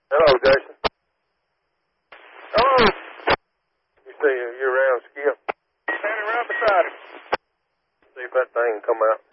Hello, Jason. Hello. You see you're around, Skip? Standing right beside him. See if that thing can come out.